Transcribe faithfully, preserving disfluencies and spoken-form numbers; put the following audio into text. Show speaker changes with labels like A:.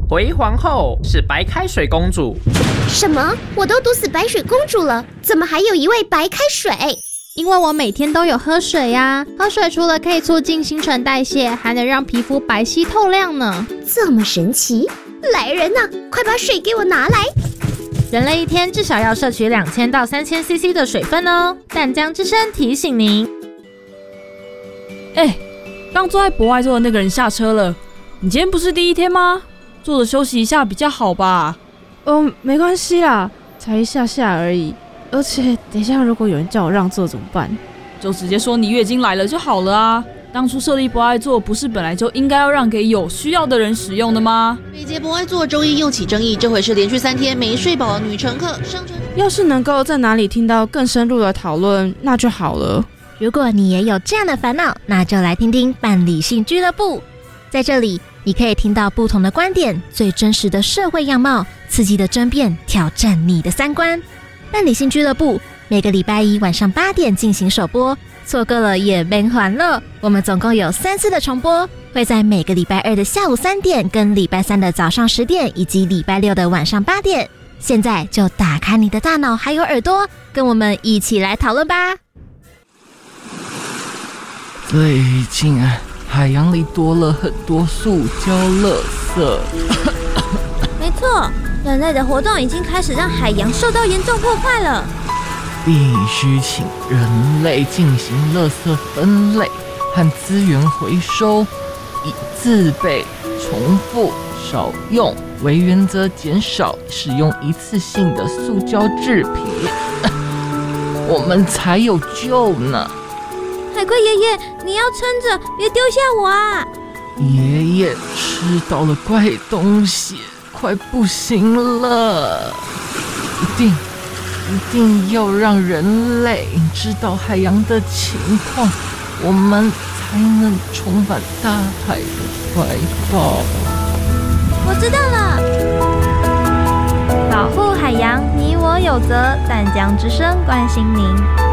A: 回皇后是白开水公主。
B: 什么？我都毒死白水公主了，怎么还有一位白开水？
C: 因为我每天都有喝水呀、啊，喝水除了可以促进新陈代谢，还能让皮肤白皙透亮呢。
B: 这么神奇！来人呐、啊，快把水给我拿来！
D: 人类一天至少要摄取两千到三千 C C 的水分哦。淡江之声提醒您。
E: 哎，刚坐在博爱座的那个人下车了。你今天不是第一天吗？坐着休息一下比较好吧？
F: 嗯，没关系啦，才一下下而已。而且等一下如果有人叫我让座怎么办？
E: 就直接说你月经来了就好了啊。当初设立博爱座不是本来就应该要让给有需要的人使用的吗？
G: 北捷博爱座周一又起争议，这回是连续三天没睡饱的女乘客上车。
F: 要是能够在哪里听到更深入的讨论，那就好了。
H: 如果你也有这样的烦恼，那就来听听伴理性俱乐部。在这里，你可以听到不同的观点，最真实的社会样貌，刺激的争辩，挑战你的三观。伴理性俱乐部每个礼拜一晚上八点进行首播，错过了也没还了。我们总共有三次的重播，会在每个礼拜二的下午三点、跟礼拜三的早上十点，以及礼拜六的晚上八点。现在就打开你的大脑还有耳朵，跟我们一起来讨论吧。
I: 最近啊，海洋里多了很多塑胶垃圾。
C: 没错，人类的活动已经开始让海洋受到严重破坏了。
I: 必须请人类进行垃圾分类和资源回收，以自备、重复、少用为原则，减少使用一次性的塑胶制品，我们才有救呢。
C: 海龟爷爷，你要撑着，别丢下我啊！
I: 爷爷吃到了怪东西，快不行了，一定一定要让人类知道海洋的情况，我们才能重返大海的怀抱。
C: 我知道了，
D: 保护海洋，你我有责。淡江之声关心您。